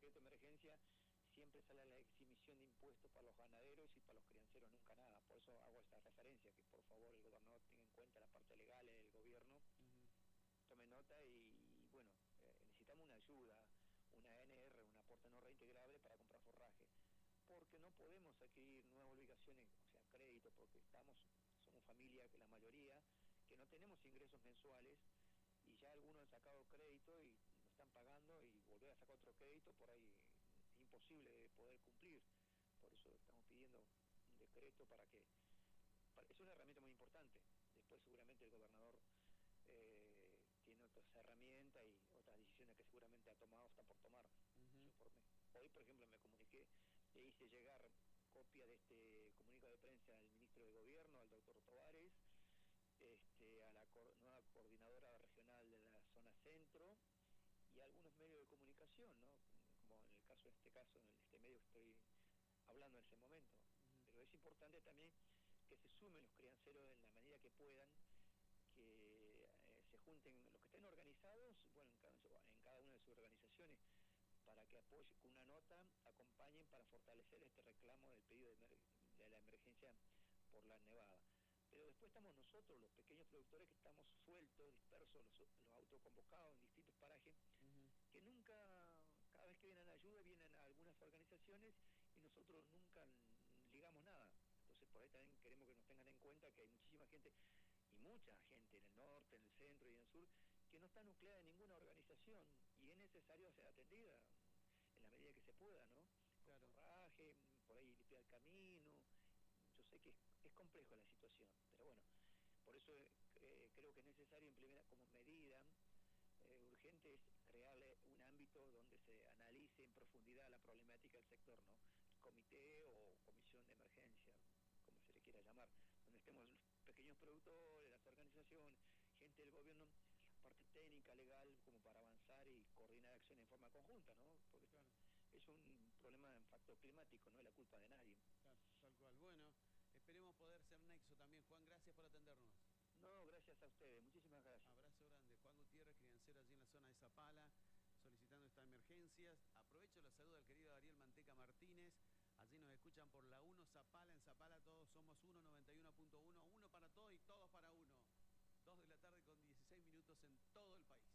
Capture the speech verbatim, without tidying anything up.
decreto de emergencia siempre sale la exhibición de impuestos para los ganaderos y para los crianceros nunca nada. Por eso hago esta referencia, que por favor el gobernador tenga en cuenta la parte legal del gobierno, uh-huh. tome nota y, y bueno, eh, necesitamos una ayuda, una N R, un aporte no reintegrable para comprar forraje, porque no podemos adquirir nuevas obligaciones, o sea, crédito, porque estamos, somos familia, que la mayoría, que no tenemos ingresos mensuales, y ya algunos han sacado crédito y no están pagando, y volver a sacar otro crédito por ahí es imposible de poder cumplir. Por eso estamos pidiendo un decreto para que, para, es una herramienta muy importante. Después seguramente el gobernador eh, tiene otras herramientas y otras decisiones que seguramente ha tomado, está por tomar. Uh-huh. Yo por mí. Hoy, por ejemplo, me comuniqué, le hice llegar copia de este comunicado de prensa al ministro de Gobierno, al doctor Tovares, este, a la co nueva coordinadora regional de la zona centro y a algunos medios de comunicación, ¿no? Como en el caso de este caso, en este medio que estoy hablando en ese momento. Uh-huh. Pero es importante también que se sumen los crianceros en la medida que puedan, que eh, se junten los que estén organizados, bueno, en cada, en cada una de sus organizaciones, para que apoyen con una nota, acompañen para fortalecer este reclamo del pedido de, de la emergencia por la nevada. Pero después estamos nosotros, los pequeños productores, que estamos sueltos, dispersos, los, los autoconvocados en distintos parajes, uh-huh. que nunca, cada vez que vienen ayuda, vienen a algunas organizaciones y nosotros nunca ligamos nada. Entonces por ahí también queremos que nos tengan en cuenta que hay muchísima gente, y mucha gente en el norte, en el centro y en el sur, que no está nucleada en ninguna organización y es necesario ser atendida en la medida que se pueda, ¿no? Con claro. forraje, por ahí limpiar el camino. Yo sé que es, es complejo la situación, pero bueno, por eso eh, creo que es necesario implementar como medida eh, urgente es crearle un ámbito donde se analice en profundidad la problemática del sector, ¿no? Comité o comisión de emergencia, como se le quiera llamar, donde estemos los pequeños productores, las organizaciones, gente del gobierno, la parte técnica, legal, como para avanzar y coordinar acciones en forma conjunta, ¿no? Porque claro, es un problema en factor climático, no es la culpa de nadie. Claro, tal cual. Bueno, esperemos poder ser nexo también. Juan, gracias por atendernos. No, gracias a ustedes, muchísimas gracias. Abrazo grande. Juan Gutiérrez, criancero allí en la zona de Zapala, solicitando estas emergencias. Aprovecho la salud al querido Ariel Manteca Martínez. Allí nos escuchan por la uno Zapala. En Zapala todos somos uno, noventa y uno punto uno. Uno para todos y todos para uno. Dos de la tarde con dieciséis minutos en todo el país.